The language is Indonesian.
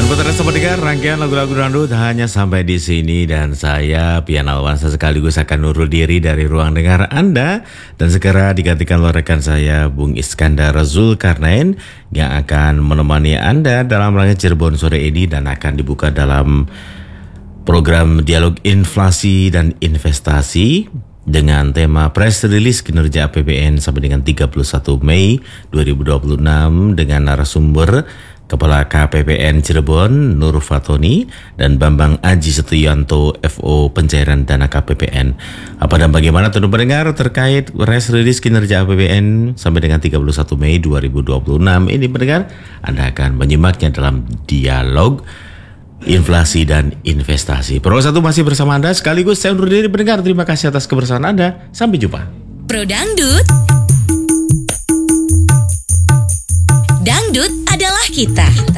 Sebentar sobat dengar, rangkaian lagu-lagu dangdut hanya sampai di sini dan saya Pian Alwansa sekaligus akan undur diri dari ruang dengar Anda dan segera digantikan oleh rekan saya Bung Iskandar Zulkarnain yang akan menemani Anda dalam rangkaian Cirebon sore ini dan akan dibuka dalam program dialog inflasi dan investasi dengan tema press release kinerja APBN sampai dengan 31 Mei 2026 dengan narasumber Kepala KPPN Cirebon Nur Fatoni dan Bambang Aji Setianto FO Pencairan Dana KPPN. Apa dan bagaimana tentu pendengar terkait press release kinerja APBN sampai dengan 31 Mei 2026 ini pendengar, Anda akan menyimaknya dalam dialog inflasi dan investasi. Pro 1 masih bersama Anda, sekaligus saya undur diri pendengar. Terima kasih atas kebersamaan Anda. Sampai jumpa. Pro Dangdut. Dangdut adalah kita.